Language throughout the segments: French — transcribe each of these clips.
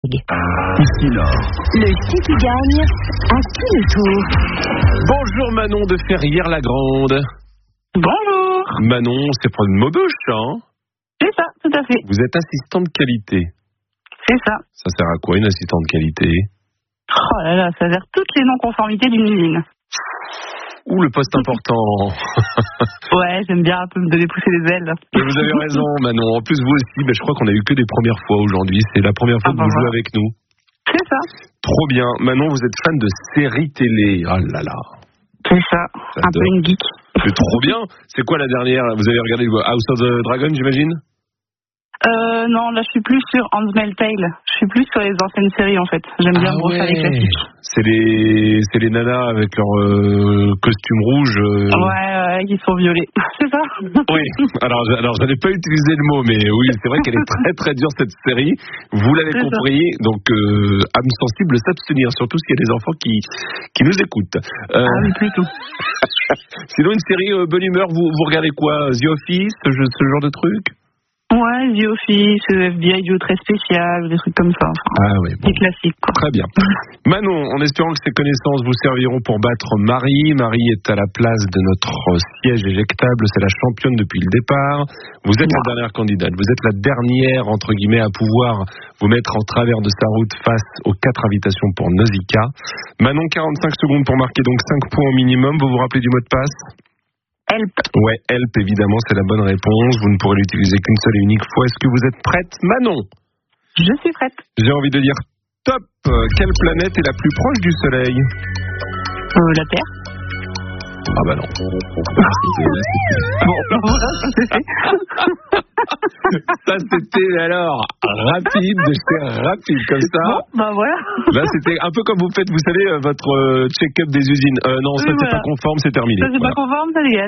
Ici Nord. Le qui gagne à qui le tour? Bonjour Manon de Ferrières-la-Grande. Bonjour. Manon, c'est pour une Maubeuche, hein? C'est ça, tout à fait. Vous êtes assistante qualité. C'est ça. Ça sert à quoi une assistante qualité? Oh là là, ça gère toutes les non-conformités d'une usine. Ouh, le poste important. Ouais, j'aime bien un peu me donner pousser les ailes. Mais vous avez raison Manon. En plus vous aussi, je crois qu'on a eu que des premières fois aujourd'hui. C'est la première fois que vous jouez avec nous. C'est ça. Trop bien. Manon, vous êtes fan de séries télé. Oh là là. C'est ça. Un peu une geek. C'est trop bien. C'est quoi la dernière? Vous avez regardé House of the Dragon, j'imagine? Non, là je suis plus sur Handmaid's Tale. Je suis plus sur les anciennes séries en fait. J'aime bien me refaire les classiques. C'est les nanas avec leur costume rouge. Ouais, qui sont violets. C'est ça. Oui. Alors j'allais pas utiliser le mot, mais oui, c'est vrai qu'elle est très très dure cette série. Vous l'avez compris. Donc âme sensible, s'abstenir, surtout s'il y a des enfants qui nous écoutent. Ah oui, plutôt. Sinon une série bonne humeur, vous regardez quoi? The Office, ce genre de truc? Ouais, The Office, FBI Duo très spécial, des trucs comme ça. Enfin, ah oui, bon. Des classiques, quoi. Très bien. Manon, en espérant que ces connaissances vous serviront pour battre Marie. Marie est à la place de notre siège éjectable. C'est la championne depuis le départ. Vous êtes la dernière candidate. Vous êtes la dernière, entre guillemets, à pouvoir vous mettre en travers de sa route face aux 4 invitations pour Nausicaa. Manon, 45 secondes pour marquer donc 5 points au minimum. Vous vous rappelez du mot de passe? Help. Ouais, help, évidemment, c'est la bonne réponse. Vous ne pourrez l'utiliser qu'une seule et unique fois. Est-ce que vous êtes prête, Manon? Je suis prête. J'ai envie de dire top. Quelle planète est la plus proche du Soleil? La Terre. Ah bah non. Ça c'était alors rapide, comme ça. Bon, bah voilà. Là c'était un peu comme vous faites, vous savez, votre check-up des usines. Non, ça c'est pas conforme, c'est terminé. Ça c'est pas conforme, ça dégage.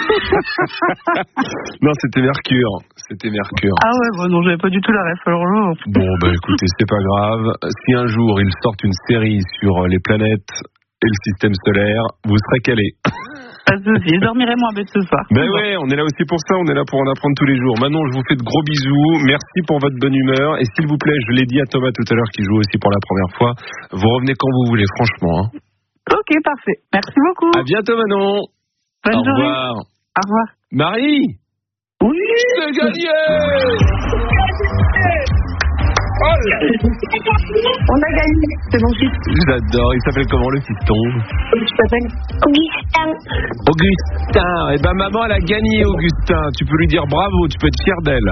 Non, c'était Mercure. Ah ouais, bon non, j'avais pas du tout la ref. Alors là. Bon bah écoutez, c'est pas grave. Si un jour ils sortent une série sur les planètes et le système solaire, vous serez calé. Pas de soucis, je dormirai moins bête ce soir. Ben ouais, on est là aussi pour ça, on est là pour en apprendre tous les jours. Manon, je vous fais de gros bisous, merci pour votre bonne humeur, et s'il vous plaît, je l'ai dit à Thomas tout à l'heure qui joue aussi pour la première fois, vous revenez quand vous voulez, franchement. Hein. Ok, parfait, merci beaucoup. À bientôt Manon. Bonne journée. Revoir. Au revoir. Marie. Oui. C'est gagné. On a gagné, c'est mon fils. J'adore, il s'appelle comment le fiston? Il s'appelle Augustin. Eh ben maman elle a gagné Augustin, tu peux lui dire bravo, tu peux être fier d'elle.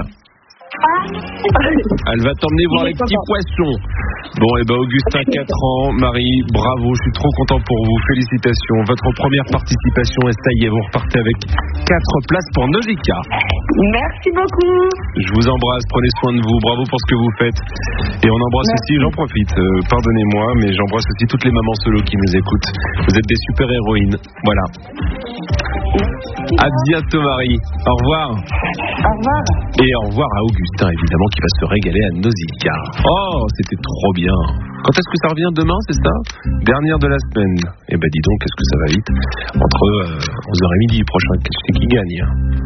Elle va t'emmener voir les petits poissons. Bon, et ben Augustin, 4 ans. Marie, bravo, je suis trop content pour vous. Félicitations. Votre première participation, et ça y est, vous repartez avec 4 places pour Nausicaa. Merci beaucoup. Je vous embrasse, prenez soin de vous. Bravo pour ce que vous faites. Et on embrasse aussi, j'en profite, pardonnez-moi, mais j'embrasse aussi toutes les mamans solo qui nous écoutent. Vous êtes des super héroïnes. Voilà. À bientôt Marie. Au revoir. Au revoir. Et au revoir à Augustin, évidemment, qui va se régaler à Nausicaa. Oh, c'était trop bien. Quand est-ce que ça revient? Demain, c'est ça? Dernière de la semaine. Eh ben dis donc, est-ce que ça va vite? Entre 11h et midi prochain, c'est qui gagne?